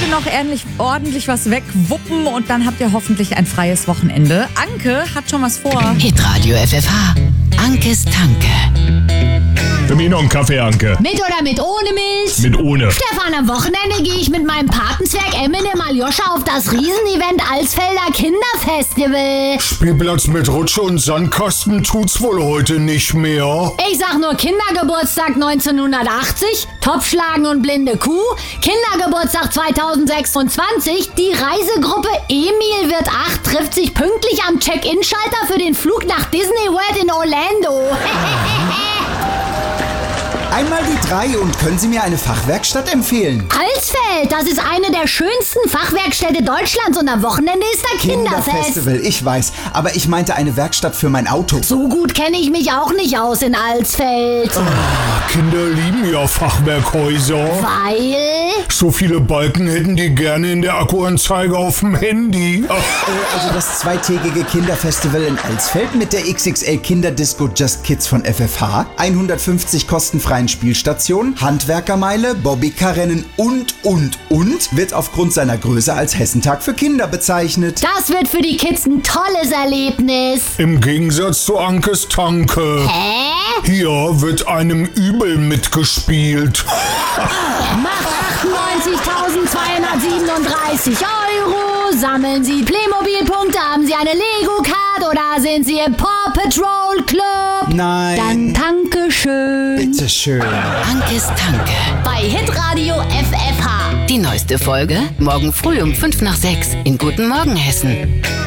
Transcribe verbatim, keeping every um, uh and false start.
noch ordentlich, ordentlich was wegwuppen und dann habt ihr hoffentlich ein freies Wochenende. Anke hat schon was vor. Hitradio F F H. Ankes Tanke. Für mich noch einen Kaffee, Anke. Mit oder mit ohne Milch? Mit ohne. Stefan, am Wochenende gehe ich mit meinem Patenzwerg Eminem Aljoscha auf das Riesenevent Alsfelder Kinderfestival. Spielplatz mit Rutsche und Sandkasten tut's wohl heute nicht mehr. Ich sag nur Kindergeburtstag neunzehnhundertachtzig, Topfschlagen und blinde Kuh, Kindergeburtstag zweitausendsechsundzwanzig, die Reisegruppe Emil wird acht trifft sich pünktlich am Check-in-Schalter für den Flug nach Disney World in Orlando. Einmal die drei und können Sie mir eine Fachwerkstatt empfehlen? Alsfeld, das ist eine der schönsten Fachwerkstätte Deutschlands und am Wochenende ist da Kinderfest. Kinderfestival, ich weiß, aber ich meinte eine Werkstatt für mein Auto. So gut kenne ich mich auch nicht aus in Alsfeld. Ah, Kinder lieben ja Fachwerkhäuser. Weil? So viele Balken hätten die gerne in der Akkuanzeige auf dem Handy. Ach. Also das zweitägige Kinderfestival in Alsfeld mit der X X L Kinderdisco Just Kids von F F H, hundertfünfzig kostenfreien Spielstationen, Handwerkermeile, Bobbycar-Rennen und, und, und wird aufgrund seiner Größe als Hessentag für Kinder bezeichnet. Das wird für die Kids ein tolles Erlebnis. Im Gegensatz zu Ankes Tanke. Hä? Hier wird einem übel mitgespielt. Macht achtundneunzigtausendzweihundertsiebenunddreißig Euro. Sammeln Sie Playmobil-Punkte, haben Sie eine Lego-Card oder sind Sie im Paw Patrol Club? Nein. Dann danke schön. Bitteschön. Ankes Tanke. Bei Hitradio F F H. Die neueste Folge morgen früh um fünf nach sechs in Guten Morgen Hessen.